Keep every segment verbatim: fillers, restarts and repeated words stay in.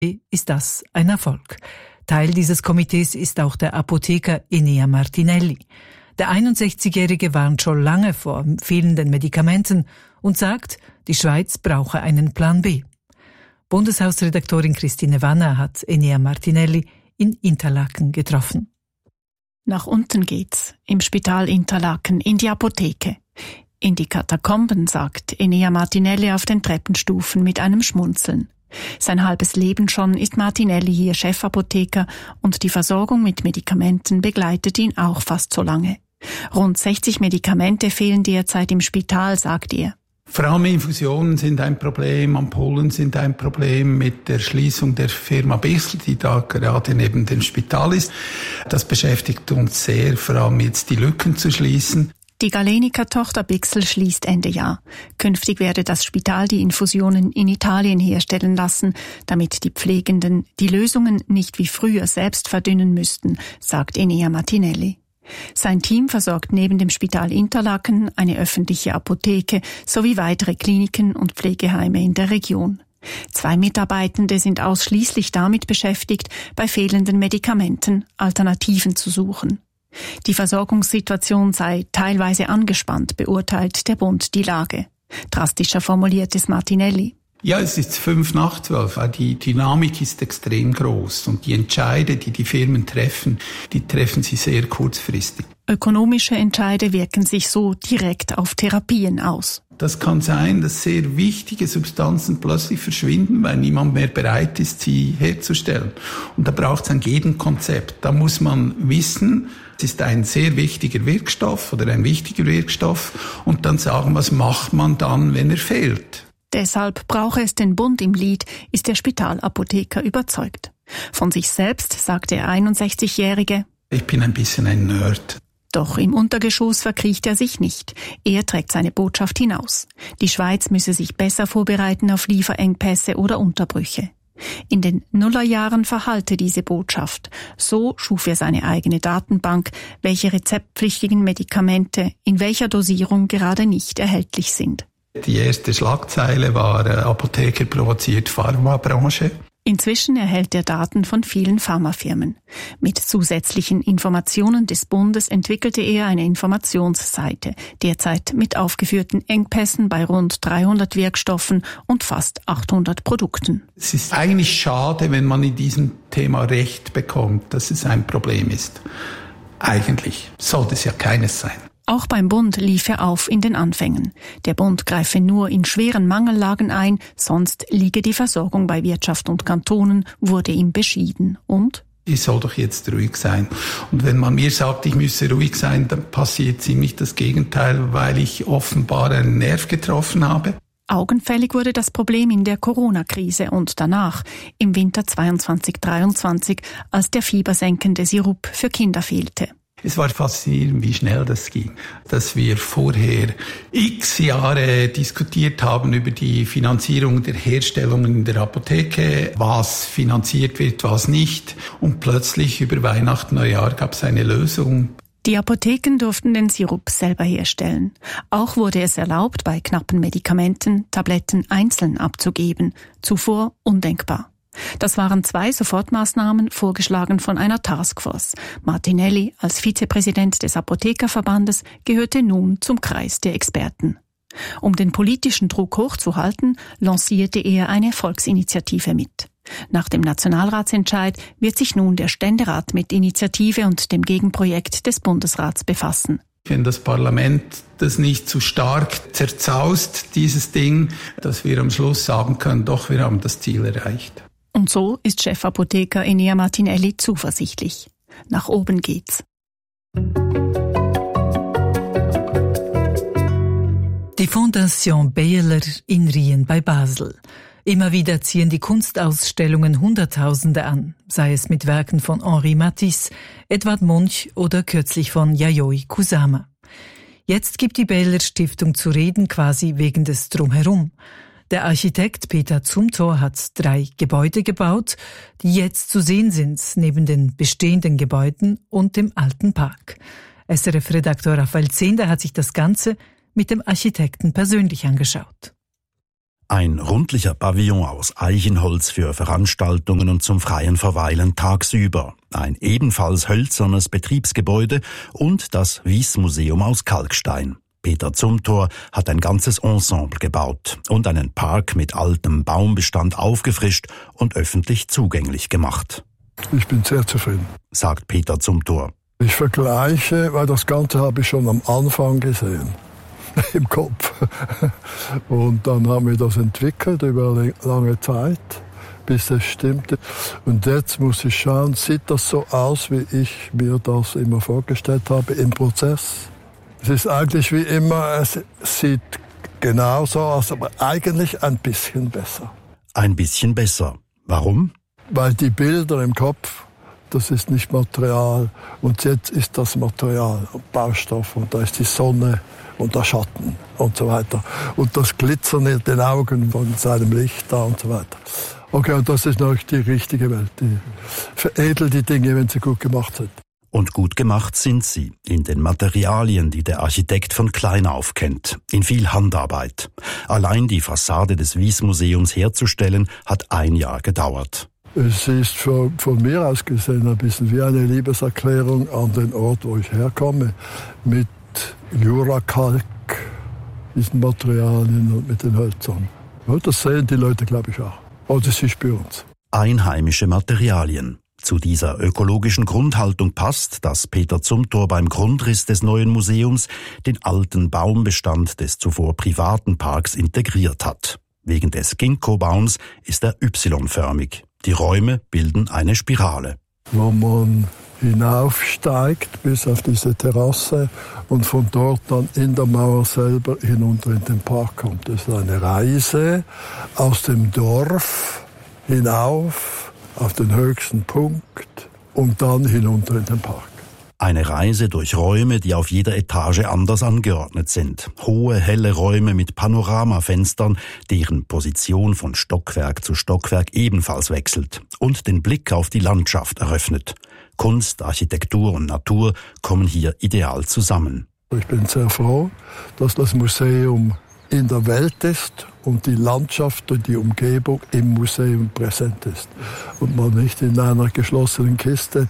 ist das ein Erfolg. Teil dieses Komitees ist auch der Apotheker Enea Martinelli. Der einundsechzigjährige warnt schon lange vor fehlenden Medikamenten und sagt, die Schweiz brauche einen Plan B. Bundeshausredaktorin Christine Wanner hat Enea Martinelli in Interlaken getroffen. Nach unten geht's, im Spital Interlaken, in die Apotheke. In die Katakomben, sagt Enea Martinelli auf den Treppenstufen mit einem Schmunzeln. Sein halbes Leben schon ist Martinelli hier Chefapotheker und die Versorgung mit Medikamenten begleitet ihn auch fast so lange. Rund sechzig Medikamente fehlen derzeit im Spital, sagt er. Vor allem Infusionen sind ein Problem, Ampullen sind ein Problem mit der Schließung der Firma Bichsel, die da gerade neben dem Spital ist. Das beschäftigt uns sehr, vor allem jetzt die Lücken zu schließen. Die Galenica-Tochter Bichsel schließt Ende Jahr. Künftig werde das Spital die Infusionen in Italien herstellen lassen, damit die Pflegenden die Lösungen nicht wie früher selbst verdünnen müssten, sagt Enea Martinelli. Sein Team versorgt neben dem Spital Interlaken eine öffentliche Apotheke sowie weitere Kliniken und Pflegeheime in der Region. Zwei Mitarbeitende sind ausschließlich damit beschäftigt, bei fehlenden Medikamenten Alternativen zu suchen. Die Versorgungssituation sei teilweise angespannt, beurteilt der Bund die Lage. Drastischer formuliert es Martinelli. Ja, es ist fünf nach zwölf. Die Dynamik ist extrem groß und die Entscheide, die die Firmen treffen, die treffen sie sehr kurzfristig. Ökonomische Entscheide wirken sich so direkt auf Therapien aus. Das kann sein, dass sehr wichtige Substanzen plötzlich verschwinden, weil niemand mehr bereit ist, sie herzustellen. Und da braucht es ein Gegenkonzept. Da muss man wissen, es ist ein sehr wichtiger Wirkstoff oder ein wichtiger Wirkstoff und dann sagen, was macht man dann, wenn er fehlt. Deshalb brauche es den Bund im Lied, ist der Spitalapotheker überzeugt. Von sich selbst sagt der einundsechzigjährige: Ich bin ein bisschen ein Nerd. Doch im Untergeschoss verkriecht er sich nicht. Er trägt seine Botschaft hinaus. Die Schweiz müsse sich besser vorbereiten auf Lieferengpässe oder Unterbrüche. In den Nullerjahren verhallte diese Botschaft. So schuf er seine eigene Datenbank, welche rezeptpflichtigen Medikamente in welcher Dosierung gerade nicht erhältlich sind. Die erste Schlagzeile war äh, Apotheker provoziert Pharmabranche. Inzwischen erhält er Daten von vielen Pharmafirmen. Mit zusätzlichen Informationen des Bundes entwickelte er eine Informationsseite, derzeit mit aufgeführten Engpässen bei rund dreihundert Wirkstoffen und fast achthundert Produkten. Es ist eigentlich schade, wenn man in diesem Thema Recht bekommt, dass es ein Problem ist. Eigentlich sollte es ja keines sein. Auch beim Bund lief er auf in den Anfängen. Der Bund greife nur in schweren Mangellagen ein, sonst liege die Versorgung bei Wirtschaft und Kantonen, wurde ihm beschieden. Und? Ich soll doch jetzt ruhig sein. Und wenn man mir sagt, ich müsse ruhig sein, dann passiert ziemlich das Gegenteil, weil ich offenbar einen Nerv getroffen habe. Augenfällig wurde das Problem in der Corona-Krise und danach, im Winter zweiundzwanzig dreiundzwanzig, als der fiebersenkende Sirup für Kinder fehlte. Es war faszinierend, wie schnell das ging. Dass wir vorher x Jahre diskutiert haben über die Finanzierung der Herstellungen in der Apotheke, was finanziert wird, was nicht. Und plötzlich über Weihnachten, Neujahr gab es eine Lösung. Die Apotheken durften den Sirup selber herstellen. Auch wurde es erlaubt, bei knappen Medikamenten Tabletten einzeln abzugeben. Zuvor undenkbar. Das waren zwei Sofortmaßnahmen, vorgeschlagen von einer Taskforce. Martinelli als Vizepräsident des Apothekerverbandes gehörte nun zum Kreis der Experten. Um den politischen Druck hochzuhalten, lancierte er eine Volksinitiative mit. Nach dem Nationalratsentscheid wird sich nun der Ständerat mit Initiative und dem Gegenprojekt des Bundesrats befassen. Wenn das Parlament das nicht zu stark zerzaust, dieses Ding, dass wir am Schluss sagen können, doch, wir haben das Ziel erreicht. Und so ist Chefapotheker Enea Martinelli zuversichtlich. Nach oben geht's. Die Fondation Behler in Rien bei Basel. Immer wieder ziehen die Kunstausstellungen Hunderttausende an, sei es mit Werken von Henri Matisse, Edvard Munch oder kürzlich von Yayoi Kusama. Jetzt gibt die Behler Stiftung zu reden, quasi wegen des Drumherum. Der Architekt Peter Zumthor hat drei Gebäude gebaut, die jetzt zu sehen sind, neben den bestehenden Gebäuden und dem alten Park. S R F-Redaktor Raphael Zehnder hat sich das Ganze mit dem Architekten persönlich angeschaut. Ein rundlicher Pavillon aus Eichenholz für Veranstaltungen und zum freien Verweilen tagsüber. Ein ebenfalls hölzernes Betriebsgebäude und das Wyss-Museum aus Kalkstein. Peter Zumthor hat ein ganzes Ensemble gebaut und einen Park mit altem Baumbestand aufgefrischt und öffentlich zugänglich gemacht. Ich bin sehr zufrieden, sagt Peter Zumthor. Ich vergleiche, weil das Ganze habe ich schon am Anfang gesehen, im Kopf. Und dann haben wir das entwickelt über lange Zeit, bis es stimmte. Und jetzt muss ich schauen, sieht das so aus, wie ich mir das immer vorgestellt habe im Prozess? Es ist eigentlich wie immer, es sieht genauso aus, aber eigentlich ein bisschen besser. Ein bisschen besser. Warum? Weil die Bilder im Kopf, das ist nicht Material. Und jetzt ist das Material, Baustoff, und da ist die Sonne und der Schatten und so weiter. Und das Glitzern in den Augen von seinem Licht da und so weiter. Okay, und das ist natürlich die richtige Welt. Die veredelt die Dinge, wenn sie gut gemacht sind. Und gut gemacht sind sie, in den Materialien, die der Architekt von klein auf kennt, in viel Handarbeit. Allein die Fassade des Wyss-Museums herzustellen, hat ein Jahr gedauert. Es ist von, von mir aus gesehen ein bisschen wie eine Liebeserklärung an den Ort, wo ich herkomme, mit Jurakalk, diesen Materialien und mit den Hölzern. Und das sehen die Leute, glaube ich, auch. Oder sie spüren es. Einheimische Materialien. Zu dieser ökologischen Grundhaltung passt, dass Peter Zumthor beim Grundriss des neuen Museums den alten Baumbestand des zuvor privaten Parks integriert hat. Wegen des Ginkgo-Baums ist er Y-förmig. Die Räume bilden eine Spirale. Wo man hinaufsteigt bis auf diese Terrasse und von dort dann in der Mauer selber hinunter in den Park kommt. Das ist eine Reise aus dem Dorf hinauf auf den höchsten Punkt und dann hinunter in den Park. Eine Reise durch Räume, die auf jeder Etage anders angeordnet sind. Hohe, helle Räume mit Panoramafenstern, deren Position von Stockwerk zu Stockwerk ebenfalls wechselt und den Blick auf die Landschaft eröffnet. Kunst, Architektur und Natur kommen hier ideal zusammen. Ich bin sehr froh, dass das Museum in der Welt ist und die Landschaft und die Umgebung im Museum präsent ist. Und man nicht in einer geschlossenen Kiste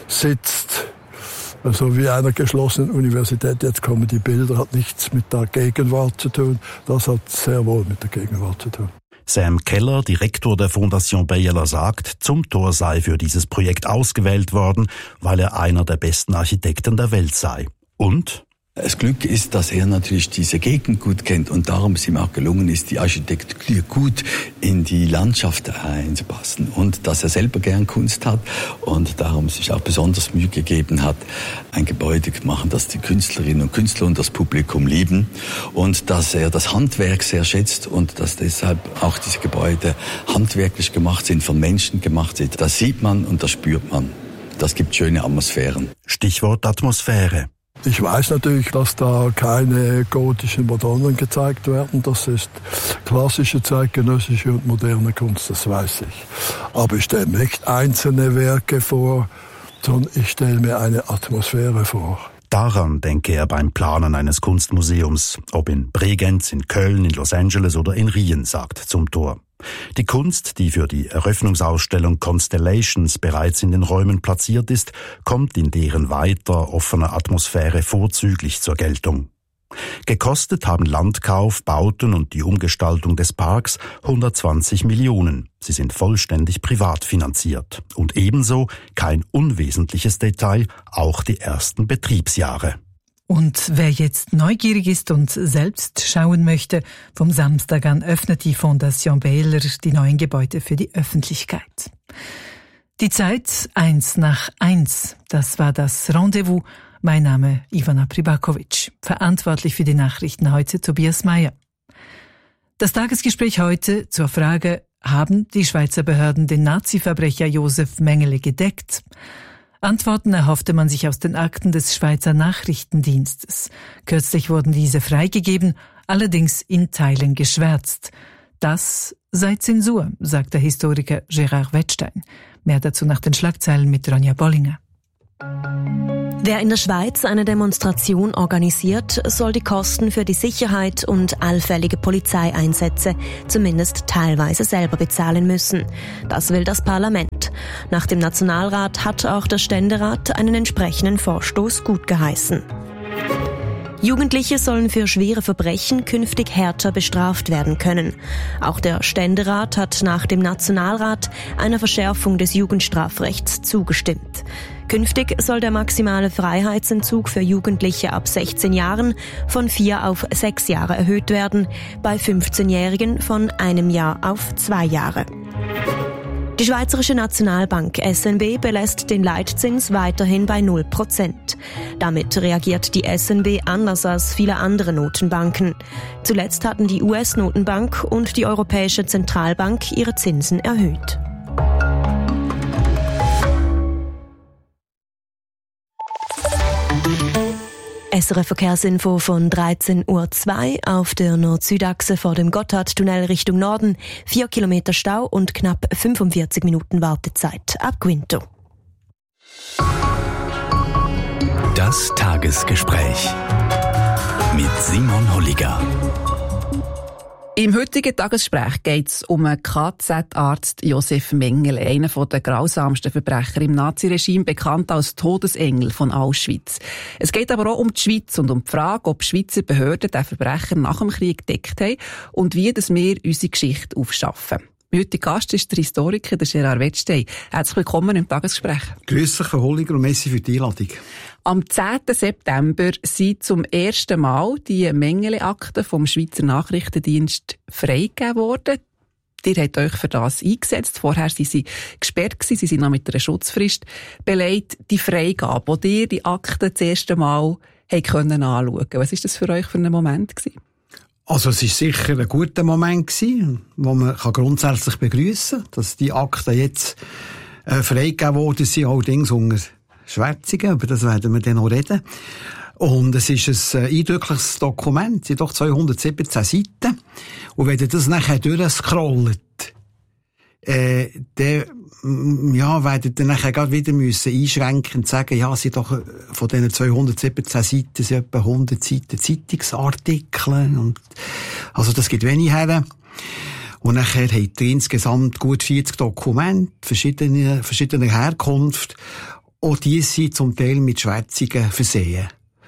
sitzt, also wie einer geschlossenen Universität. Jetzt kommen die Bilder, hat nichts mit der Gegenwart zu tun. Das hat sehr wohl mit der Gegenwart zu tun. Sam Keller, Direktor der Fondation Beyeler, sagt, Zumthor sei für dieses Projekt ausgewählt worden, weil er einer der besten Architekten der Welt sei. Und das Glück ist, dass er natürlich diese Gegend gut kennt und darum es ihm auch gelungen ist, die Architektur gut in die Landschaft einzupassen und dass er selber gern Kunst hat und darum sich auch besonders Mühe gegeben hat, ein Gebäude zu machen, das die Künstlerinnen und Künstler und das Publikum lieben und dass er das Handwerk sehr schätzt und dass deshalb auch diese Gebäude handwerklich gemacht sind, von Menschen gemacht sind. Das sieht man und das spürt man. Das gibt schöne Atmosphären. Stichwort Atmosphäre. Ich weiß natürlich, dass da keine gotischen Madonnen gezeigt werden. Das ist klassische, zeitgenössische und moderne Kunst, das weiß ich. Aber ich stelle mir nicht einzelne Werke vor, sondern ich stelle mir eine Atmosphäre vor. Daran denke er beim Planen eines Kunstmuseums, ob in Bregenz, in Köln, in Los Angeles oder in Rien, sagt Zumthor. Die Kunst, die für die Eröffnungsausstellung Constellations bereits in den Räumen platziert ist, kommt in deren weiter offener Atmosphäre vorzüglich zur Geltung. Gekostet haben Landkauf, Bauten und die Umgestaltung des Parks hundertzwanzig Millionen. Sie sind vollständig privat finanziert. Und ebenso, kein unwesentliches Detail, auch die ersten Betriebsjahre. Und wer jetzt neugierig ist und selbst schauen möchte, vom Samstag an öffnet die Fondation Beyeler die neuen Gebäude für die Öffentlichkeit. Die Zeit eins nach eins, das war das Rendezvous. Mein Name Ivana Pribakovic, verantwortlich für die Nachrichten heute Tobias Meyer. Das Tagesgespräch heute zur Frage, haben die Schweizer Behörden den Nazi-Verbrecher Josef Mengele gedeckt? Antworten erhoffte man sich aus den Akten des Schweizer Nachrichtendienstes. Kürzlich wurden diese freigegeben, allerdings in Teilen geschwärzt. Das sei Zensur, sagt der Historiker Gerard Wettstein. Mehr dazu nach den Schlagzeilen mit Ronja Bollinger. Wer in der Schweiz eine Demonstration organisiert, soll die Kosten für die Sicherheit und allfällige Polizeieinsätze zumindest teilweise selber bezahlen müssen. Das will das Parlament. Nach dem Nationalrat hat auch der Ständerat einen entsprechenden Vorstoß gutgeheißen. Jugendliche sollen für schwere Verbrechen künftig härter bestraft werden können. Auch der Ständerat hat nach dem Nationalrat einer Verschärfung des Jugendstrafrechts zugestimmt. Künftig soll der maximale Freiheitsentzug für Jugendliche ab sechzehn Jahren von vier auf sechs Jahre erhöht werden, bei fünfzehnjährigen von einem Jahr auf zwei Jahre. Die Schweizerische Nationalbank S N B belässt den Leitzins weiterhin bei null Prozent. Damit reagiert die S N B anders als viele andere Notenbanken. Zuletzt hatten die U S-Notenbank und die Europäische Zentralbank ihre Zinsen erhöht. S R F-Verkehrsinfo von dreizehn Uhr zwei auf der Nord-Süd-Achse vor dem Gotthardtunnel Richtung Norden. Vier Kilometer Stau und knapp fünfundvierzig Minuten Wartezeit ab Quinto. Das Tagesgespräch mit Simon Holliger. Im heutigen Tagesgespräch geht es um einen K Z-Arzt Josef Mengele, einen der grausamsten Verbrecher im Naziregime, bekannt als Todesengel von Auschwitz. Es geht aber auch um die Schweiz und um die Frage, ob Schweizer Behörden den Verbrecher nach dem Krieg gedeckt haben und wie dass wir unsere Geschichte aufschaffen. Mein heutiger Gast ist der Historiker, der Gerard Wettstein. Herzlich willkommen im Tagesgespräch. Grüß dich, Frau Holliger, und merci für die Einladung. Am zehnten September sind zum ersten Mal die Mengele-Akten vom Schweizer Nachrichtendienst freigegeben worden. Ihr habt euch für das eingesetzt. Vorher waren sie gesperrt, sie sind noch mit einer Schutzfrist belegt. Die Freigabe, wo ihr die Akten das erste Mal anschauen konntet. Was war das für euch für einen Moment gewesen? Also es war sicher ein guter Moment gewesen, wo man grundsätzlich begrüssen kann, dass die Akten jetzt äh, freigegeben worden sind, allerdings unter Schwärzungen, über das werden wir dann noch reden. Und es ist ein eindrückliches Dokument, es sind doch zweihundertsiebzehn Seiten. Und wenn ihr das nachher durchscrollt, äh, dann, ja, werdet ihr nachher gerade wieder müssen einschränken und sagen, ja, es sind doch von diesen zweihundertsiebzehn Seiten sind etwa hundert Seiten Zeitungsartikel. Und, also das geht wenig her. Und nachher hat er insgesamt gut vierzig Dokumente, verschiedene, verschiedener Herkunft. Auch die sind zum Teil mit Schwärzungen versehen.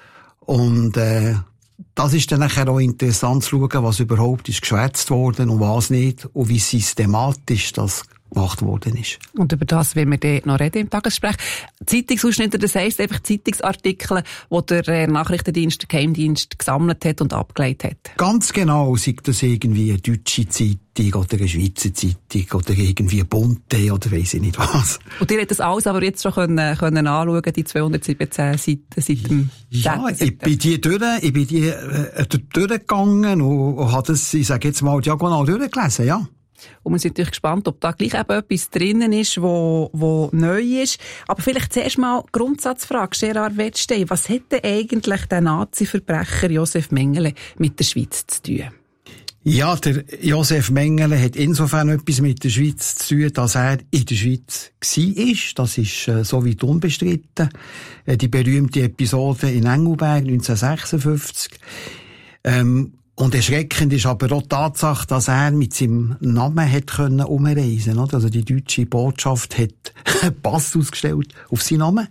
Und, äh, das ist dann nachher auch interessant zu schauen, was überhaupt ist geschwätzt worden und was nicht und wie systematisch das gemacht worden ist. Und über das werden wir dann noch reden im Tagesgespräch. Zeitungsausschnitte, das heisst einfach Zeitungsartikel, die der Nachrichtendienst, der Geheimdienst gesammelt hat und abgelegt hat. Ganz genau, sei das irgendwie eine deutsche Zeitung oder eine Schweizer Zeitung oder irgendwie Bunte oder weiss ich nicht was. Und ihr habt das alles aber jetzt schon können, können anschauen, die zweihundertsiebzehn Seiten seit dem Ja, ich bin die durch, ich bin die äh, durchgegangen und, und habe das, ich sage jetzt mal, diagonal durchgelesen, ja. Und wir sind natürlich gespannt, ob da gleich eben etwas drinnen ist, wo, wo neu ist. Aber vielleicht zuerst mal Grundsatzfrage, Gerard Wettstein. Was hat denn eigentlich der Nazi-Verbrecher Josef Mengele mit der Schweiz zu tun? Ja, der Josef Mengele hat insofern etwas mit der Schweiz zu tun, dass er in der Schweiz war. Das ist äh, soweit unbestritten. Äh, die berühmte Episode in Engelberg neunzehnhundertsechsundfünfzig. Ähm, Und erschreckend ist aber auch die Tatsache, dass er mit seinem Namen hat können umreisen konnte. Also die deutsche Botschaft hat einen Pass ausgestellt auf seinen Namen.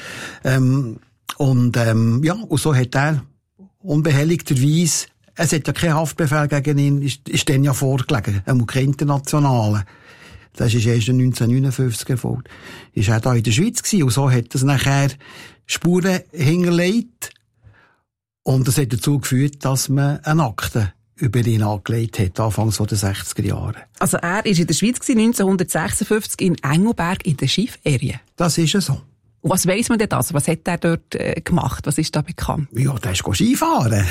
Ähm, und ähm, ja, und so hat er unbehelligterweise, es hat ja keinen Haftbefehl gegen ihn, ist, ist dann ja vorgelegen, einmal kein internationalen. Das ist erst neunzehnhundertneunundfünfzig erfolgt. Ist er da in der Schweiz gewesen und so hat es nachher Spuren hinterlegt. Und das hat dazu geführt, dass man eine Akte über ihn angelegt hat, Anfangs der sechziger Jahre. Also er war in der Schweiz neunzehnhundertsechsundfünfzig in Engelberg in der Skiferien. Das ist so. Und was weiss man denn das? Was hat er dort äh, gemacht? Was ist da bekannt? Ja, der ist Skifahren.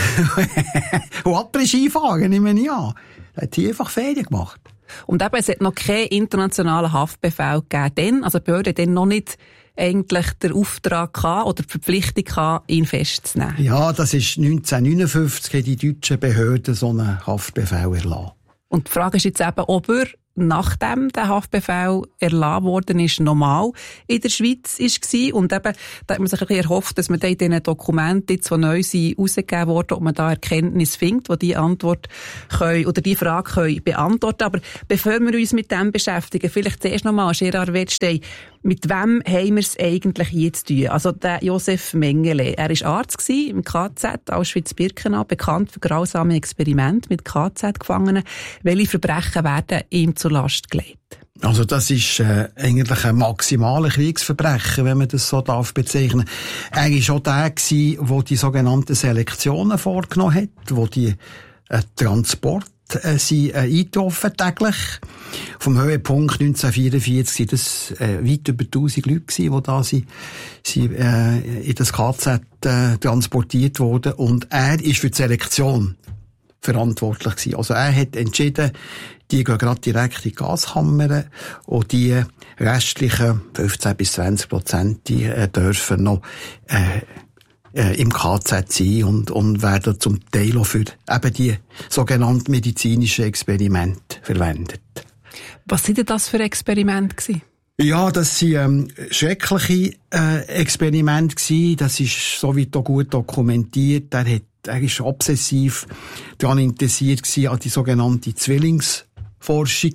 Und Après-Skifahren, nehme ich an. Er hat hier einfach Ferien gemacht. Und eben, es hat noch keinen internationalen Haftbefehl gegeben. Dann, also die Behörde hat dann noch nicht eigentlich der Auftrag gehabt, oder die Verpflichtung gehabt, ihn festzunehmen. Ja, das ist neunzehnhundertneunundfünfzig, haben die deutschen Behörden so einen Haftbefehl erlassen. Und die Frage ist jetzt eben, ob er nachdem der Haftbefehl erlassen worden ist, normal in der Schweiz war. Und eben, da hat man sich ein bisschen erhofft, dass man da in diesen Dokumenten, die neu sind, rausgegeben worden, ob man da Erkenntnis findet, die diese Antwort können, oder die Frage können beantworten. Aber bevor wir uns mit dem beschäftigen, vielleicht zuerst nochmal, Gerard Wettstein, mit wem haben wir es eigentlich hier zu tun? Also der Josef Mengele, er war Arzt im K Z Auschwitz-Birkenau, bekannt für grausame Experimente mit K Z-Gefangenen. Welche Verbrechen werden ihm zur Last gelegt? Also das ist äh, eigentlich ein maximales Kriegsverbrechen, wenn man das so darf bezeichnen. Er war auch der gewesen, der die sogenannten Selektionen vorgenommen hat, wo die äh, Transport äh, sie äh, eingetroffen täglich. Vom Höhepunkt neunzehnhundertvierundvierzig waren das äh, weit über tausend Leute gewesen, die da sie, sie, äh, in das K Z äh, transportiert wurden. Und er ist für die Selektion verantwortlich gewesen. Also er hat entschieden, die gehen gerade direkt in die Gaskammer und die restlichen fünfzehn bis zwanzig Prozent, die äh, dürfen noch äh, äh, im K Z sein und, und werden zum Teil auch für eben die sogenannten medizinischen Experimente verwendet. Was sind denn das für Experimente gewesen? Ja, das waren ähm, schreckliche äh, Experimente gewesen. Das ist soweit auch gut dokumentiert. Er hat Er war obsessiv daran interessiert gewesen, an die sogenannte Zwillingsforschung.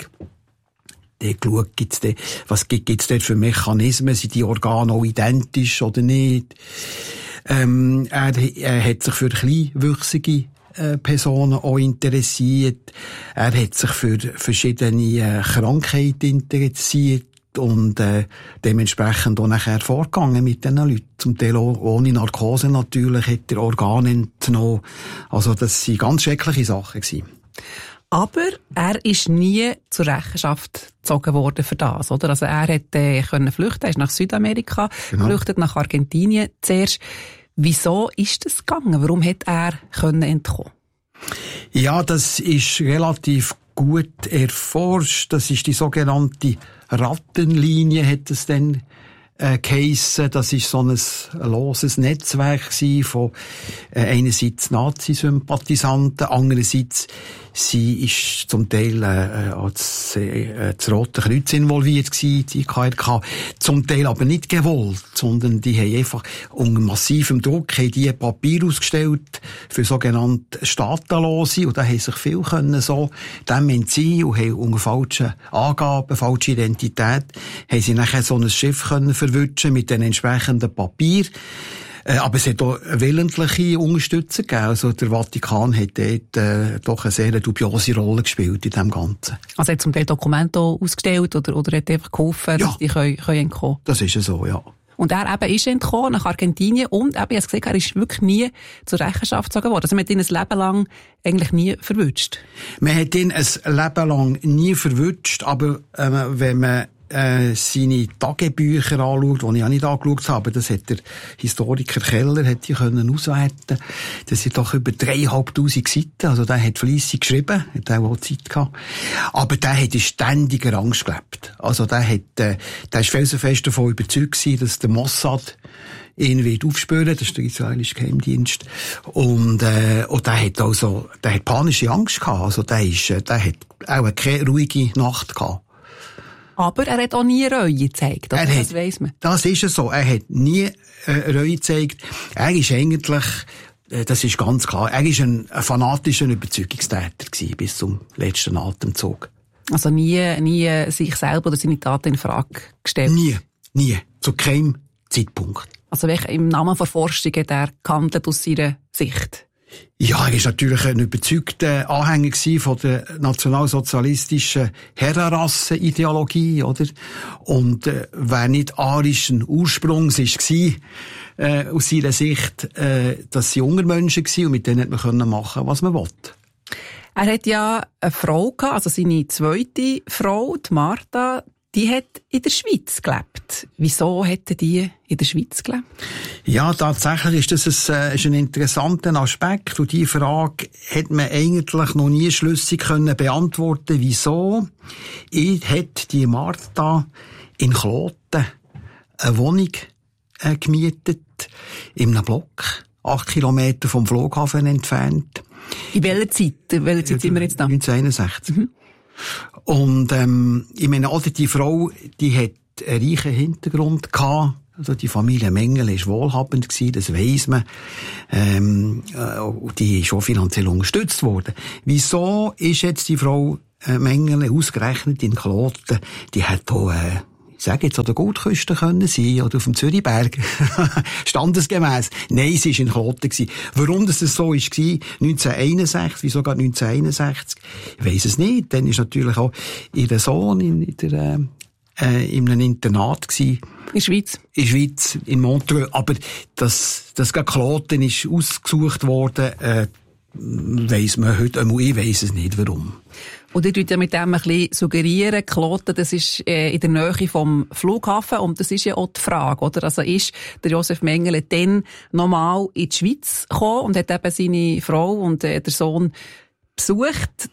Der geschaut, gibt's da, was gibt es dort für Mechanismen? Sind die Organe auch identisch oder nicht? Ähm, er, er hat sich für kleinwüchsige äh, Personen auch interessiert. Er hat sich für verschiedene äh, Krankheiten interessiert. Und äh, dementsprechend auch nachher vorgegangen mit diesen Leuten. Zum Teil auch ohne Narkose natürlich, hat er Organe entnommen. Also das waren ganz schreckliche Sachen gewesen. Aber er ist nie zur Rechenschaft gezogen worden für das, oder? Also er hat äh, können flüchten, er ist nach Südamerika genau. geflüchtet, nach Argentinien zuerst. Wieso ist das gegangen? Warum hat er können entkommen? Ja, das ist relativ gut erforscht. Das ist die sogenannte Rattenlinie, hat es dann äh, geheissen. Das ist so ein loses Netzwerk von äh, einerseits Nazi-Sympathisanten, andererseits sie ist zum Teil äh, als äh, das Rote Kreuz involviert gewesen, die K R K, zum Teil aber nicht gewollt, sondern die haben einfach unter massivem Druck haben die Papier ausgestellt für sogenannte Staatenlose und da haben sich viele können so dem entziehen und haben unter falschen Angaben, falsche Identität, haben sie nachher so ein Schiff können verwutschen mit den entsprechenden Papier. Aber es hat auch willentliche Unterstützer gegeben. Also der Vatikan hat dort äh, doch eine sehr dubiose Rolle gespielt in dem Ganzen. Also hat zum Teil Dokumente ausgestellt oder, oder hat einfach geholfen, dass ja. die können, können entkommen? Das ist ja so, ja. Und er eben ist entkommen nach Argentinien und eben, ich habe gesagt, er ist wirklich nie zur Rechenschaft gezogen worden. Also man hat ihn ein Leben lang eigentlich nie verwünscht. Man hat ihn ein Leben lang nie verwünscht, aber äh, wenn man Äh, seine Tagebücher anschaut, die ich auch nicht angeschaut habe, das hat der Historiker Keller hat die können auswerten. Das sind doch über dreieinhalbtausend Seiten, also der hat fleissig geschrieben, hat auch Zeit gehabt. Aber der hat in ständiger Angst gelebt. Also der hat, äh, der ist felsenfest davon überzeugt gewesen, dass der Mossad ihn wird aufspüren, das ist der israelische Geheimdienst. Und, äh, und der hat also, der hat panische Angst gehabt, also der ist, der hat auch keine ruhige Nacht gehabt. Aber er hat auch nie Reue gezeigt, er das hat, weiss man. Das ist es so. Er hat nie äh, Reue gezeigt. Er ist eigentlich, äh, das ist ganz klar, er ist ein, ein fanatischer Überzeugungstäter gewesen, bis zum letzten Atemzug. Also nie, nie sich selber oder seine Taten in Frage gestellt? Nie, nie. Zu keinem Zeitpunkt. Also welch im Namen der Forschung hat er gehandelt aus seiner Sicht? Ja, er ist natürlich ein überzeugter Anhänger von der nationalsozialistischen Herrenrassenideologie, oder? Und äh, wer nicht arischen Ursprungs war, äh, aus seiner Sicht, äh, dass sie Hungermenschen waren und mit denen hat man können machen, was man wollte. Er hat ja eine Frau gehabt, also seine zweite Frau, die Martha, die hat in der Schweiz gelebt. Wieso hätte die in der Schweiz gelebt? Ja, tatsächlich ist das ein, ist ein interessanter Aspekt. Und diese Frage hat man eigentlich noch nie schlüssig können beantworten. Wieso hat die Martha in Kloten eine Wohnung äh, gemietet, in einem Block, acht Kilometer vom Flughafen entfernt? In welcher Zeit? In welcher Zeit sind wir jetzt da? neunzehnhunderteinundsechzig. Mhm. Und, ähm, ich meine, oder die Frau, die hat einen reichen Hintergrund gehabt. Also die Familie Mengele war wohlhabend gewesen, das weiss man. Ähm, äh, die ist schon finanziell unterstützt worden. Wieso ist jetzt die Frau äh, Mengele ausgerechnet in Kloten? Die hat auch, äh, ich sage jetzt, an der Goldküste können sein, oder auf dem Zürichberg. Standesgemäß. Nein, sie war in Kloten gewesen. Warum das so war, neunzehnhunderteinundsechzig, wieso gerade neunzehnhunderteinundsechzig? Ich weiss es nicht. Dann ist natürlich auch ihr Sohn in, in der, äh, äh, in einem Internat gewesen. In der Schweiz? In der Schweiz, in Montreux. Aber das, das Kloten ist ausgesucht worden, äh, weiss man heute, ich weiss es nicht, warum. Und ihr tut ja mit dem ein bisschen suggerieren, Kloten, das ist äh, in der Nähe vom Flughafen, und das ist ja auch die Frage, oder? Also ist der Josef Mengele dann nochmal in die Schweiz gekommen und hat eben seine Frau und äh, der Sohn besucht?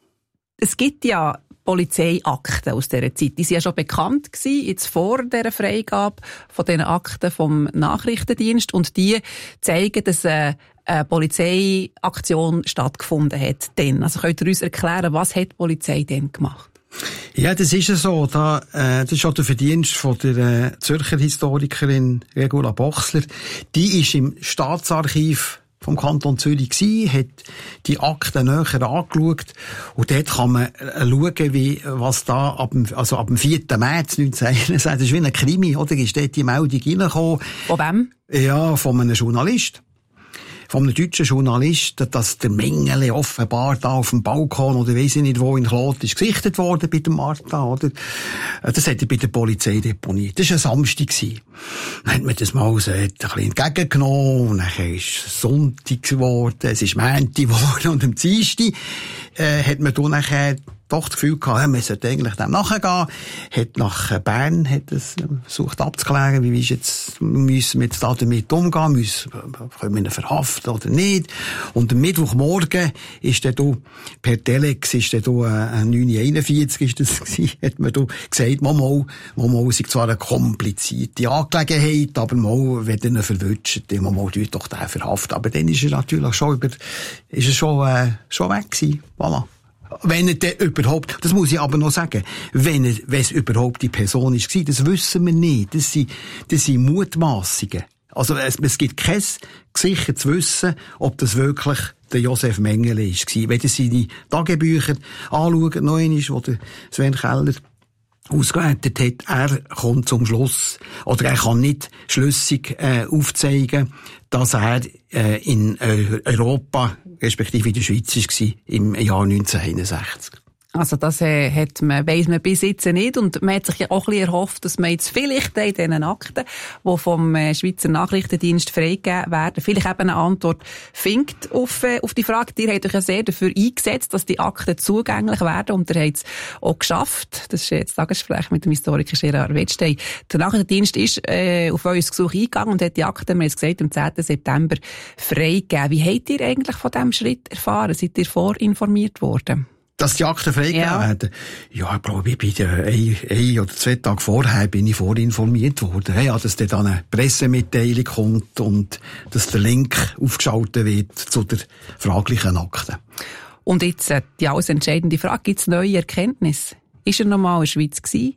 Es gibt ja Polizeiakten aus dieser Zeit. Die waren ja schon bekannt gewesen, jetzt vor dieser Freigabe von diesen Akten vom Nachrichtendienst, und die zeigen, dass äh, eine Polizeiaktion stattgefunden hat. Dann. Also könnt ihr uns erklären, was hat die Polizei denn gemacht? Ja, das ist ja so. Da, äh, das ist auch der Verdienst von der äh, Zürcher Historikerin Regula Bochsler. Die ist im Staatsarchiv vom Kanton Zürich gsi, hat die Akten näher angeschaut, und dort kann man schauen, wie, was da ab dem, also ab dem vierten März neunzehnhunderteinundsechzig, das ist wie ein Krimi, oder? Ist dort die Meldung reingekommen. Von wem? Ja, von einem Journalist. Von einem deutschen Journalisten, dass der Mengele offenbar da auf dem Balkon oder weiss ich nicht wo in Kloten ist gesichtet worden bei der Martha, oder? Das hat er bei der Polizei deponiert. Das war ein Samstag. Dann hat man das mal so ein bisschen entgegengenommen, und dann ist es Sonntag geworden, es ist Montag geworden, und am Dienstag äh, hat man dann nachher doch das Gefühl gehabt, man sollte eigentlich dem nachgehen. Hat nach Bern, hat es versucht abzuklären, wie ist jetzt, müssen wir jetzt da damit umgehen, müssen, können wir ihn verhaften oder nicht. Und am Mittwochmorgen ist dann da, per Telex, ist dann da, äh, neun Uhr einundvierzig ist das gewesen, hat man da gesagt, mal, mal, mal, mal, es ist zwar eine komplizierte Angelegenheit, aber mal, wenn ihr ihn verwünscht, mal, mal, tut doch den verhaften. Aber dann ist er natürlich schon über, ist er schon, äh, schon weg gewesen. Voilà. Wenn er denn überhaupt, das muss ich aber noch sagen, wenn er, wenn es überhaupt die Person ist, das wissen wir nicht. Das sind, das sind Mutmaßungen. Also, es, es gibt kein gesichert zu wissen, ob das wirklich der Josef Mengele ist. Wenn ihr seine Tagebücher anschaut, noch einmal, wo der Sven Keller ausgewertet hat, er kommt zum Schluss, oder er kann nicht schlüssig äh, aufzeigen, dass er äh, in äh, Europa, respektive in der Schweiz war, im Jahr neunzehnhunderteinundsechzig. Also das äh, hat man, weiss man bis jetzt nicht, und man hat sich ja auch ein bisschen erhofft, dass man jetzt vielleicht in diesen Akten, die vom äh, Schweizer Nachrichtendienst freigegeben werden, vielleicht eben eine Antwort findet auf, äh, auf die Frage. Ihr habt euch ja sehr dafür eingesetzt, dass die Akten zugänglich werden, und ihr habt es auch geschafft. Das ist jetzt das Tagesgespräch mit dem Historiker Gerard Wettstein. Der Nachrichtendienst ist äh, auf euer Gesuch eingegangen und hat die Akten, wir haben es gesagt, am zehnten September freigegeben. Wie habt ihr eigentlich von diesem Schritt erfahren? Seid ihr vorinformiert worden? Dass die Akten freigegeben ja. werden? Ja, ich glaube, ich bin der, ein, ein oder zwei Tage vorher bin ich vorinformiert worden. Ja, dass dann eine Pressemitteilung kommt und dass der Link aufgeschaltet wird zu der fraglichen Akte. Und jetzt äh, die alles entscheidende Frage, gibt es neue Erkenntnisse? Ist er noch mal in der Schweiz gewesen?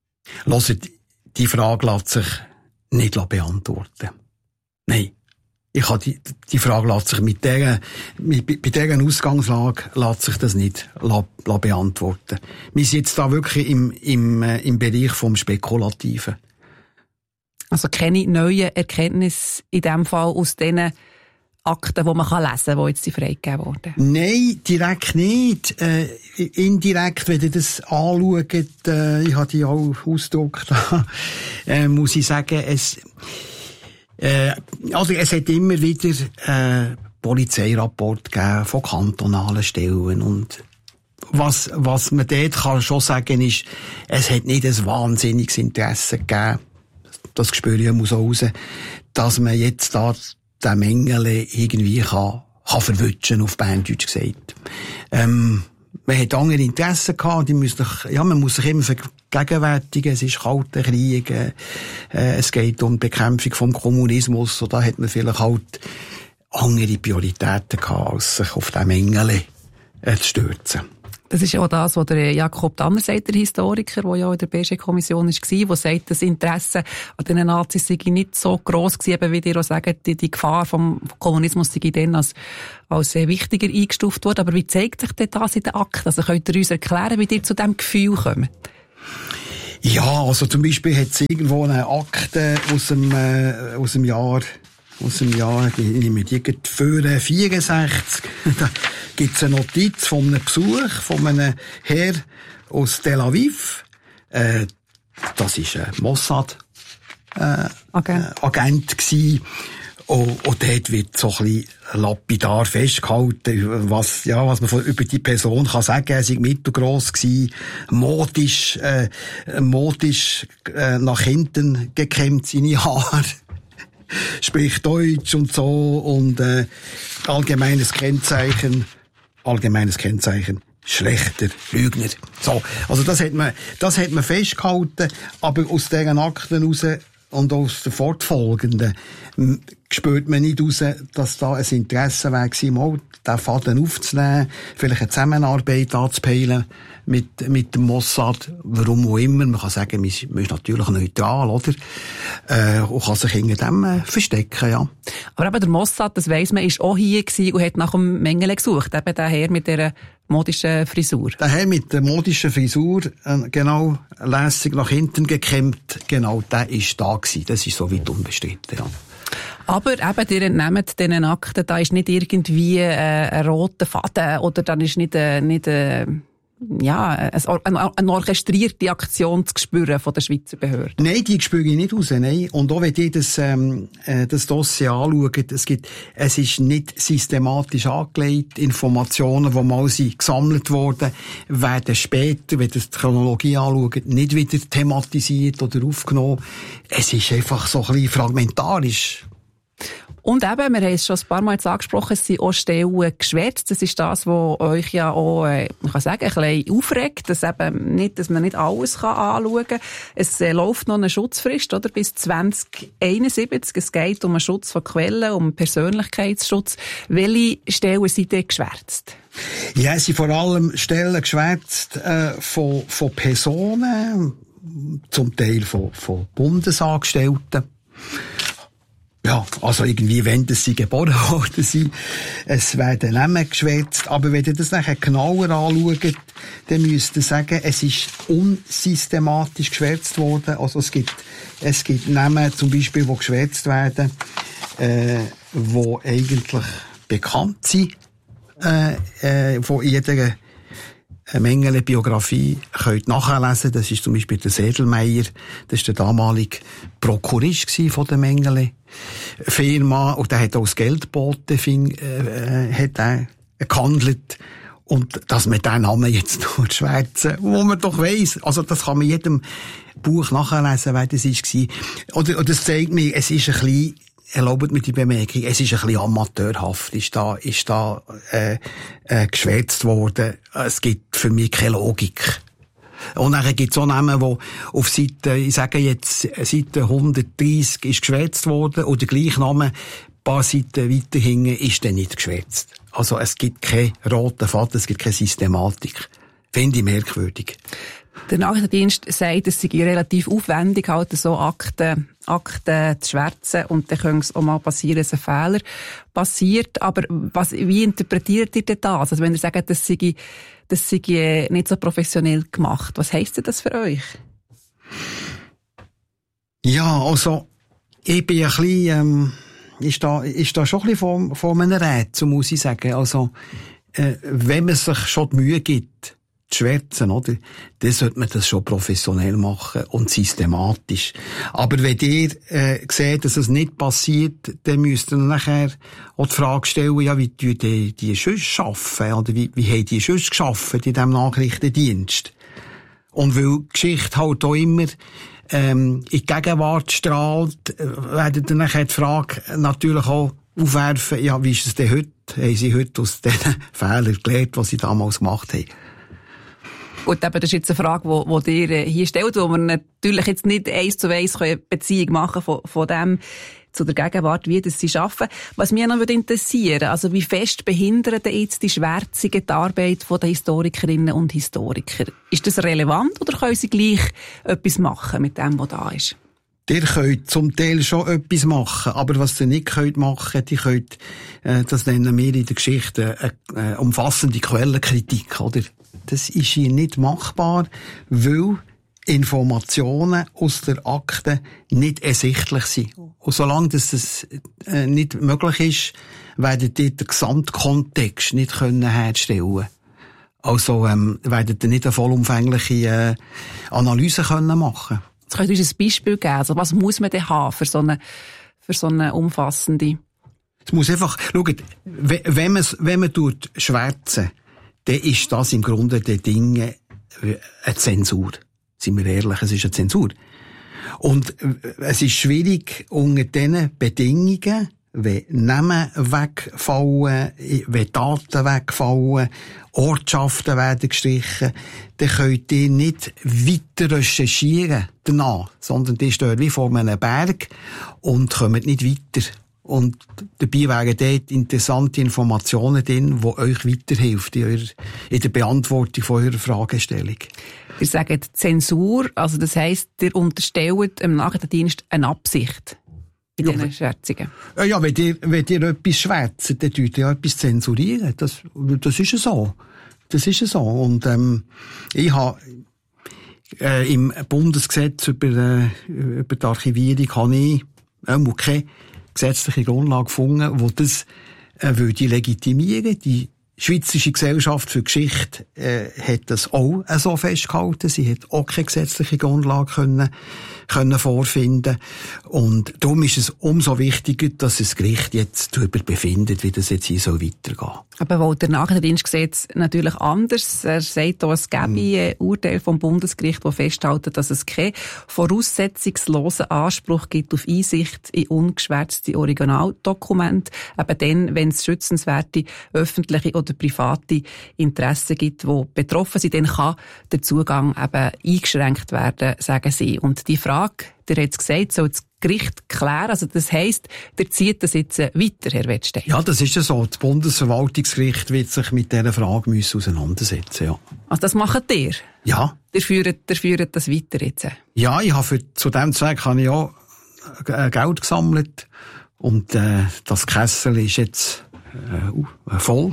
Hört, die Frage lässt sich nicht beantworten. Nein. Ich habe die, die Frage lässt sich mit der, mit, bei dieser Ausgangslage lässt sich das nicht la, la beantworten. Wir sind jetzt da wirklich im, im, äh, im Bereich vom Spekulativen. Also keine neuen Erkenntnisse in dem Fall aus diesen Akten, die man kann lesen kann, die jetzt freigegeben wurden? Nein, direkt nicht. Äh, indirekt, wenn ihr das anschaut, äh, ich habe die auch ausgedruckt, äh, muss ich sagen, es, Äh, also es hat immer wieder äh, Polizeirapport gegeben von kantonalen Stellen, und was was man dort kann schon sagen ist, es hat nicht ein wahnsinniges Interesse gegeben, das spüre ich muss raus, dass man jetzt da den Mengele irgendwie kann, kann verwutschen, auf Berndeutsch gesagt. Ähm, man hat andere Interessen gehabt, die müssen sich, ja, man muss sich immer vergegenwärtigen, es ist kalter Krieg, äh, es geht um die Bekämpfung vom Kommunismus, und da hat man vielleicht halt andere Prioritäten gehabt, als sich auf den Mengele äh, zu stürzen. Das ist ja auch das, was der Jakob Danner sagt, der Historiker, der ja in der B G-Kommission war, der sagt, das Interesse an den Nazis sei nicht so gross gewesen, wie ihr auch sagt, die, die Gefahr vom Kommunismus sei dann als, als wichtiger eingestuft worden. Aber wie zeigt sich denn das in den Akten? Also könnt ihr uns erklären, wie ihr zu diesem Gefühl kommt? Ja, also zum Beispiel hat es irgendwo eine Akte aus dem, äh, aus dem Jahr, aus dem Jahr, ich nehme die für vierundsechzig, da gibt es eine Notiz von einem Besuch von einem Herr aus Tel Aviv, äh, das ist ein Mossad, äh, okay. äh, Agent gewesen. Und, und dort wird so ein bisschen lapidar festgehalten, was, ja, was man von, über die Person kann sagen. Er sei mittelgross gewesen, modisch, äh, modisch, äh, nach hinten gekämmt, seine Haare. Spricht Deutsch und so, und, äh, allgemeines Kennzeichen, allgemeines Kennzeichen, schlechter Lügner. So. Also das hat man, das hat man festgehalten, aber aus deren Akten raus und aus den fortfolgenden spürt man nicht raus, dass da ein Interesse wäre, mal den Faden aufzunehmen, vielleicht eine Zusammenarbeit anzupeilen mit, mit dem Mossad, warum auch immer. Man kann sagen, man ist, man ist natürlich neutral, oder? Äh, und kann sich hinter dem äh, verstecken, ja. Aber eben der Mossad, das weiss man, ist auch hier gewesen und hat nach dem Mengele gesucht. Eben der Herr mit dieser modischen Frisur. Der Herr mit der modischen Frisur, äh, genau, lässig nach hinten gekämmt, genau, der ist da gewesen. Das ist soweit unbestritten, ja. Aber eben, ihr entnehmt diesen Akten, da ist nicht irgendwie äh, ein roter Faden oder dann ist nicht, äh, nicht äh, ja, eine, eine orchestrierte Aktion zu spüren von der Schweizer Behörden. Nein, die spüre ich nicht raus, nein. Und auch wenn ihr das, ähm, das Dossier anschaut, es gibt, es ist nicht systematisch angelegt. Informationen, die mal sind gesammelt wurden, werden später, wenn ihr die Chronologie anschaut, nicht wieder thematisiert oder aufgenommen. Es ist einfach so ein bisschen fragmentarisch. Und eben, wir haben es schon ein paar Mal jetzt angesprochen, es sind auch Stellen geschwärzt. Das ist das, was euch ja auch, äh, man kann sagen, ein bisschen aufregt, dass eben nicht, dass man nicht alles kann anschauen kann. Es äh, läuft noch eine Schutzfrist, oder? Bis zwanzig einundsiebzig. Es geht um einen Schutz von Quellen, um Persönlichkeitsschutz. Welche Stellen sind denn geschwärzt? Ja, es sind vor allem Stellen geschwärzt, äh, von, von Personen, zum Teil von, von Bundesangestellten. Ja, also irgendwie, wenn das sie geboren worden sind, es werden Namen geschwärzt, aber wenn ihr das nachher genauer anschaut, dann müsst ihr sagen, es ist unsystematisch geschwärzt worden. Also es gibt, es gibt Namen zum Beispiel, die geschwärzt werden, äh, die eigentlich bekannt sind, äh, äh, von jeder eine Mengele Biografie könnt nachlesen. Das ist zum Beispiel der Sedelmeier, das ist der damalige Prokurist von der Mengele Firma, und der hat auch das Geld geboten, fing, äh, hat er gehandelt. Und dass man diesen Namen jetzt nur schwärzen, wo man doch weiss, also das kann man in jedem Buch nachlesen, wer das war. Oder, oder das zeigt mir, es ist ein bisschen, erlaubt mir die Bemerkung, es ist ein bisschen amateurhaft, ist da, ist da, äh, äh, geschwärzt worden. Es gibt für mich keine Logik. Und dann gibt es auch Namen, die auf Seite, ich sage jetzt, Seite hundertdreissig ist geschwärzt worden, und der gleiche Name, ein paar Seiten weiter hinten, ist dann nicht geschwärzt. Also es gibt keinen roten Faden, es gibt keine Systematik. Finde ich merkwürdig. Der Nachrichtendienst sagt, es sei relativ aufwendig, halt so Akten, Akten zu schwärzen, und dann könnte es auch mal passieren, dass ein Fehler passiert. Aber was, wie interpretiert ihr denn das? Also wenn ihr sagt, das sei, das sei nicht so professionell gemacht, was heisst denn das für euch? Ja, also, ich bin ein bisschen, ähm, ist da, ist da schon ein bisschen von, von einem Rätsel, muss ich sagen. Also, äh, wenn man sich schon die Mühe gibt, zu schwärzen, oder? Dann sollte man das schon professionell machen und systematisch. Aber wenn ihr, äh, seht, dass es nicht passiert, dann müsst ihr nachher auch die Frage stellen, ja, wie tun die, die sonst arbeiten? Oder wie, wie haben die sonst gearbeitet in diesem Nachrichtendienst? Und weil die Geschichte halt auch immer, ähm, in die Gegenwart strahlt, werden dann nachher die Frage natürlich auch aufwerfen, ja, wie ist es denn heute? Haben sie heute aus diesen Fehlern gelernt, was sie damals gemacht haben? Gut, aber das ist jetzt eine Frage, die, die dir hier stellt, wo wir natürlich jetzt nicht eins zu eins eine Beziehung machen von, von dem zu der Gegenwart, wie das sie arbeiten. Was mich noch interessieren würde, also wie fest behindern jetzt die Schwärzungen die Arbeit der Historikerinnen und Historiker? Ist das relevant oder können sie gleich etwas machen mit dem, was da ist? Ihr könnt zum Teil schon etwas machen, aber was ihr nicht könnt machen, die könnt, äh, das nennen wir in der Geschichte, eine, eine umfassende Quellenkritik, oder? Das ist hier nicht machbar, weil Informationen aus der Akte nicht ersichtlich sind. Und solange das äh, nicht möglich ist, werdet ihr den Gesamtkontext nicht können herstellen. Also ähm, werdet ihr nicht eine vollumfängliche äh, Analyse können machen. Jetzt könnt ihr uns ein Beispiel geben. Also was muss man denn haben für so eine, für so eine umfassende? Es muss einfach, schaut, wenn man, wenn man tut schwärzen, dann ist das im Grunde der Dinge eine Zensur. Sind wir ehrlich, es ist eine Zensur. Und es ist schwierig unter diesen Bedingungen, wenn Namen wegfallen, wenn Daten wegfallen, Ortschaften werden gestrichen, dann könnt ihr nicht weiter recherchieren danach, sondern ihr steht wie vor einem Berg und kommt nicht weiter. Und dabei wären dort interessante Informationen drin, die euch weiterhelfen in, eurer, in der Beantwortung von eurer Fragestellung. Ihr sagt Zensur, also das heisst, ihr unterstellt im Nachrichtendienst eine Absicht in diesen Schwärzungen. Ja, wenn ihr, wenn ihr etwas schwärzt, dann tut ihr etwas zensurieren. Das, das ist ja so. Das ist ja so. Und ähm, ich habe äh, im Bundesgesetz über, äh, über die Archivierung habe ich äh, keine gesetzliche Grundlage gefunden, die das äh, würde legitimieren. Die Schweizerische Gesellschaft für Geschichte äh, hat das auch äh, so festgehalten. Sie hat auch keine gesetzliche Grundlage können, können vorfinden. Und darum ist es umso wichtiger, dass das Gericht jetzt darüber befindet, wie das jetzt hier so weitergeht. Aber weil der Nachrichtendienst sieht es natürlich anders. Er sagt auch, es gäbe hm. ein Urteil vom Bundesgericht, das festhält, dass es keinen voraussetzungslosen Anspruch gibt auf Einsicht in ungeschwärzte Originaldokumente. Eben dann, wenn es schützenswerte öffentliche oder private Interessen gibt, die betroffen sind, dann kann der Zugang eben eingeschränkt werden, sagen sie. Und die Frage, der hat es gesagt, soll das Gericht klären. Also das heisst, der zieht das jetzt weiter, Herr Wettstein. Ja, das ist ja so. Das Bundesverwaltungsgericht wird sich mit dieser Frage müssen auseinandersetzen, ja. Also das macht ihr? Ja. Ihr führt, ihr führt das weiter jetzt? Ja, ich habe für, zu dem Zweck habe ich auch Geld gesammelt. Und äh, das Kessel ist jetzt äh, voll.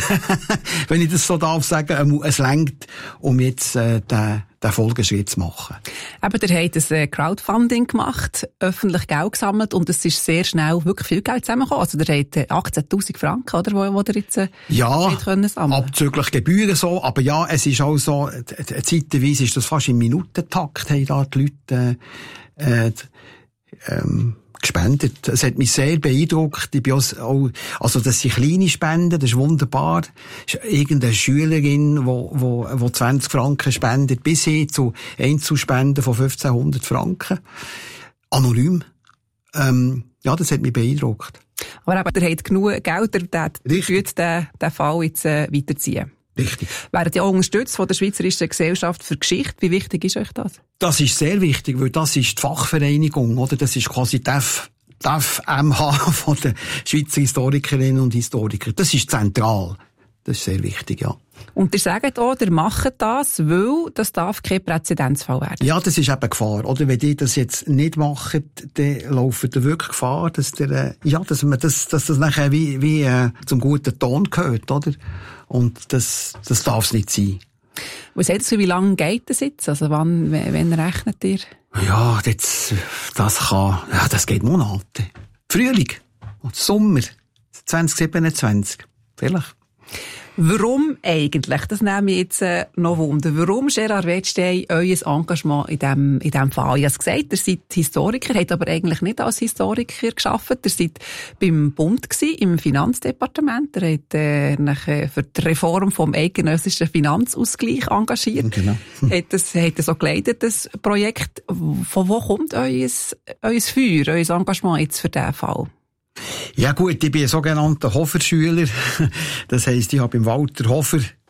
Wenn ich das so darf sagen. Es reicht, um jetzt äh, den den Folgeschritt zu machen. Aber der hat ein Crowdfunding gemacht, öffentlich Geld gesammelt und es ist sehr schnell wirklich viel Geld zusammengekommen. Also der hat achtzehntausend Franken, oder, wo, wo der jetzt äh, ja, können sammeln. Abzüglich Gebühren so, aber ja, es ist auch so, zeitweise ist das fast im Minutentakt, haben da die Leute äh, äh, ähm, gespendet. Es hat mich sehr beeindruckt. Ich bin auch, also, das sind kleine Spenden, das ist wunderbar. Irgendeine Schülerin, wo, wo, wo zwanzig Franken spendet, bis hin zu Einzelspenden von fünfzehnhundert Franken. Anonym. Ähm, ja, das hat mich beeindruckt. Aber eben, der hat genug Geld, der wird den, den Fall jetzt äh, weiterziehen. Richtig. Werden ja auch unterstützt von der Schweizerischen Gesellschaft für Geschichte. Wie wichtig ist euch das? Das ist sehr wichtig, weil das ist die Fachvereinigung, oder? Das ist quasi die F, die F M H von den Schweizer Historikerinnen und Historiker. Das ist zentral. Das ist sehr wichtig, ja. Und ihr sagt auch, ihr macht das, weil das darf kein Präzedenzfall werden. Ja, das ist eben Gefahr, oder? Wenn ihr das jetzt nicht macht, dann laufen ihr wirklich Gefahr, dass der, äh, ja, dass man das, dass das nachher wie, wie, äh, zum guten Ton gehört, oder? Und das, das darf es nicht sein. Was sagst du, wie lange geht das jetzt? Also wann, wann rechnet ihr? Ja, jetzt, das kann, ja, das geht Monate. Frühling, Sommer, zwanzig siebenundzwanzig, vielleicht. Warum eigentlich? Das nehme ich jetzt äh, noch Wunder. Warum, Gerard Wettstein, euer Engagement in diesem in dem Fall? Ich habe es gesagt, ihr seid Historiker, habt aber eigentlich nicht als Historiker gearbeitet. Ihr seid beim Bund gewesen, im Finanzdepartement. Ihr habt äh, nachher für die Reform vom eidgenössischen Finanzausgleich engagiert. Genau. Hat das, hat das auch geleitet, das Projekt. Von wo kommt euer, euer Feuer, euer Engagement jetzt für diesen Fall? Ja gut, ich bin ein sogenannter Hofer-Schüler. Das heisst, ich habe beim Walter Hofer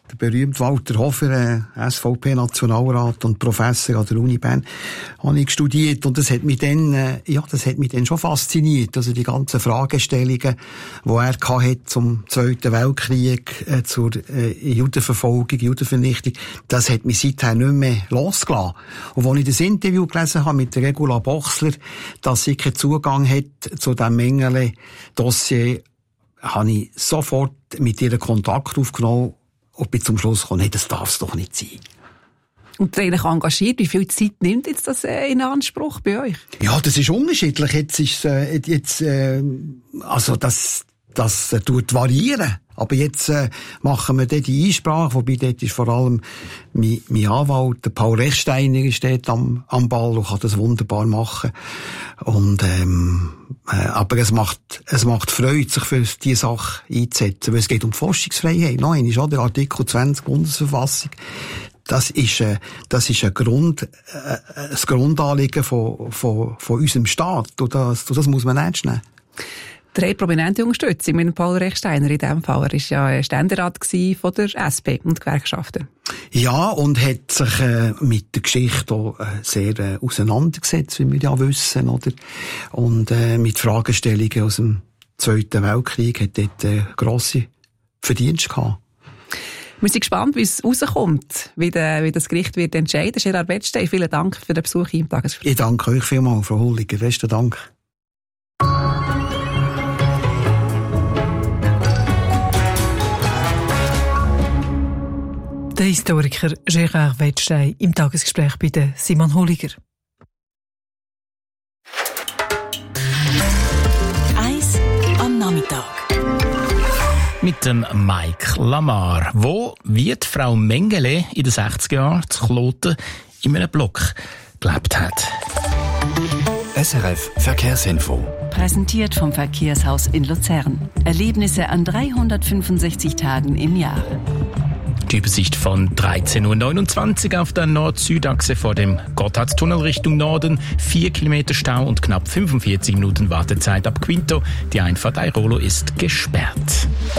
der berühmte Walter Hofer, äh, S V P-Nationalrat und Professor an der Uni Bern, habe ich studiert und das hat mich dann, äh, ja, das hat mich dann schon fasziniert. Also die ganzen Fragestellungen, die er hatte zum Zweiten Weltkrieg, äh, zur äh, Judenverfolgung, Judenvernichtung, das hat mich seither nicht mehr losgelassen. Und als ich das Interview gelesen habe mit der Regula Bochsler, dass sie keinen Zugang hat zu diesem Mengele-Dossier, habe ich sofort mit ihr Kontakt aufgenommen und bin zum Schluss gekommen, nee, das darf es doch nicht sein. Und eigentlich engagiert, wie viel Zeit nimmt jetzt das in Anspruch bei euch? Ja, das ist unterschiedlich. Jetzt ist äh, jetzt, äh, also das, das äh, tut variieren. Aber jetzt äh, machen wir dort die Einsprache, wobei dort ist vor allem mein, mein Anwalt, der Paul Rechsteiner, ist dort am, am Ball und kann das wunderbar machen. Und, ähm, äh, aber es macht, es macht Freude, sich für diese Sache einzusetzen, weil es geht um Forschungsfreiheit. Nein, ist auch der Artikel zwanzig Bundesverfassung. Das ist, äh, das ist ein Grund, äh, das Grundanliegen von, von, von unserem Staat. Und das, und das muss man ernst nehmen. Drei prominente Unterstützung mit Paul Rechsteiner in diesem Fall. Er war ja Ständerat von der S P und Gewerkschaften. Ja, und hat sich äh, mit der Geschichte auch äh, sehr äh, auseinandergesetzt, wie wir ja wissen, oder? Und äh, mit Fragestellungen aus dem Zweiten Weltkrieg hat dort äh, grosse Verdienste gehabt. Wir sind gespannt, wie es rauskommt, wie, de, wie das Gericht wird entscheiden. Gerard Wettstein, vielen Dank für den Besuch im Tagesgespräch. Ich danke euch vielmals, Frau Hulliger. Besten Dank. Der Historiker Gerard Wettstein im Tagesgespräch bei der Simon Holliger. Eis am Nachmittag. Mit dem Mike Lamar, wo wie die Frau Mengele in den sechziger Jahren zu Kloten in einem Block gelebt hat. S R F Verkehrsinfo. Präsentiert vom Verkehrshaus in Luzern. Erlebnisse an dreihundertfünfundsechzig Tagen im Jahr. Die Übersicht von dreizehn Uhr neunundzwanzig auf der Nord-Süd-Achse vor dem Gotthardtunnel Richtung Norden. Vier Kilometer Stau und knapp fünfundvierzig Minuten Wartezeit ab Quinto. Die Einfahrt Airolo ist gesperrt.